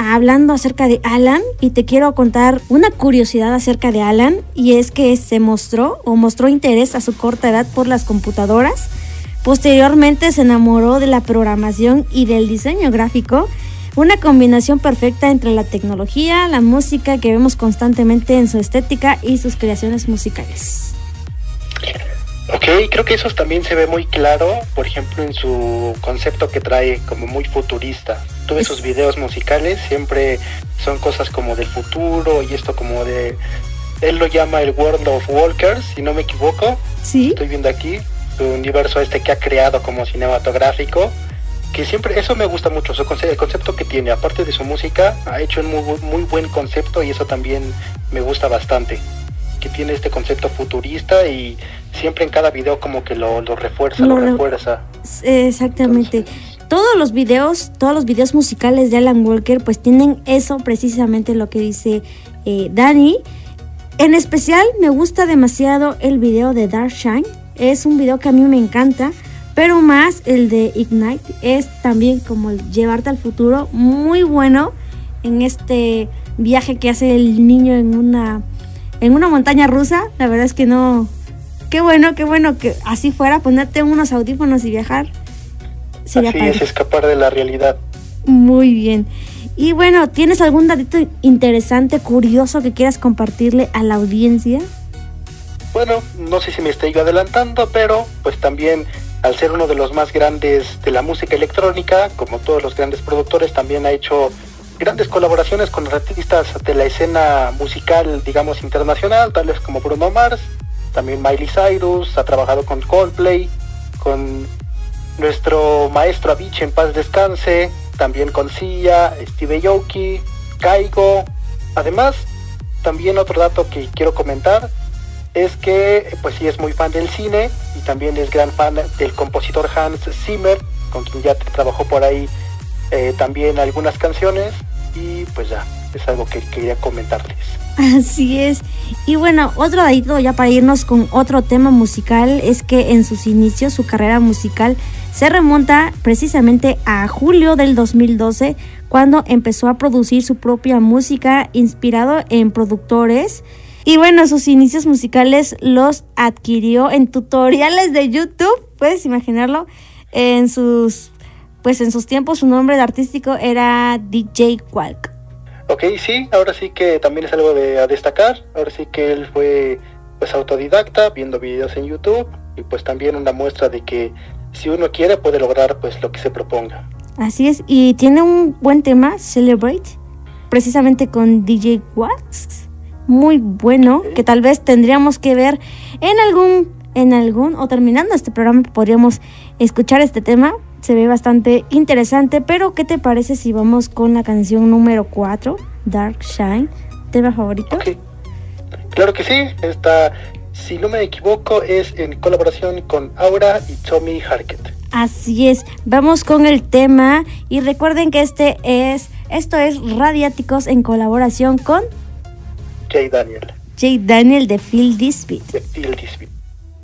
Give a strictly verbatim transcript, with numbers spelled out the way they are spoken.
hablando acerca de Alan y te quiero contar una curiosidad acerca de Alan, y es que se mostró o mostró interés a su corta edad por las computadoras. Posteriormente se enamoró de la programación y del diseño gráfico, una combinación perfecta entre la tecnología, la música que vemos constantemente en su estética y sus creaciones musicales. Ok, creo que eso también se ve muy claro, por ejemplo, en su concepto que trae como muy futurista. Tú ves sus videos musicales, siempre son cosas como del futuro y esto como de... Él lo llama el World of Walkers, si no me equivoco. Sí. Estoy viendo aquí su universo este que ha creado como cinematográfico, que siempre, eso me gusta mucho, su concepto, el concepto que tiene, aparte de su música, ha hecho un muy, muy buen concepto y eso también me gusta bastante. Que tiene este concepto futurista y siempre en cada video como que lo, lo refuerza, lo, lo refuerza. Exactamente. Entonces, todos los videos, todos los videos musicales de Alan Walker pues tienen eso, precisamente lo que dice eh, Dani. En especial me gusta demasiado el video de Dark Shine. Es un video que a mí me encanta, pero más el de Ignite es también como el llevarte al futuro, muy bueno en este viaje que hace el niño en una en una montaña rusa. La verdad es que no, qué bueno, qué bueno que así fuera, ponerte unos audífonos y viajar. Sería así padre. Es, escapar de la realidad. Muy bien. Y bueno, ¿tienes algún datito interesante, curioso que quieras compartirle a la audiencia? Bueno, no sé si me estoy adelantando, pero pues también al ser uno de los más grandes de la música electrónica, como todos los grandes productores, también ha hecho grandes colaboraciones con artistas de la escena musical, digamos, internacional, tales como Bruno Mars, también Miley Cyrus, ha trabajado con Coldplay, con nuestro maestro Avicii, en paz descanse, también con Sia, Steve Aoki, Kygo. Además, también otro dato que quiero comentar es que pues sí es muy fan del cine y también es gran fan del compositor Hans Zimmer, con quien ya trabajó por ahí eh, también algunas canciones, y pues ya, es algo que quería comentarles. Así es. Y bueno, otro datito ya para irnos con otro tema musical es que en sus inicios, su carrera musical se remonta precisamente a julio del dos mil doce, cuando empezó a producir su propia música inspirado en productores. Y bueno, sus inicios musicales los adquirió en tutoriales de YouTube, puedes imaginarlo. En sus, pues en sus tiempos su nombre de artístico era D J Qualk. Ok, sí, ahora sí que también es algo de a destacar. Ahora sí que él fue pues autodidacta, viendo videos en YouTube, y pues también una muestra de que si uno quiere puede lograr pues lo que se proponga. Así es, y tiene un buen tema, Celebrate, precisamente con D J Wax. Muy bueno, okay, que tal vez tendríamos que ver en algún, en algún, o terminando este programa podríamos escuchar este tema. Se ve bastante interesante, pero ¿qué te parece si vamos con la canción número cuatro, Dark Shine, tema favorito? Okay. Claro que sí, esta, si no me equivoco, es en colaboración con Aura y Tommy Harkett. Así es, vamos con el tema y recuerden que este es, esto es Radiáticos en colaboración con Jay Daniel. Jay Daniel de Feel This Beat. De Feel This Beat.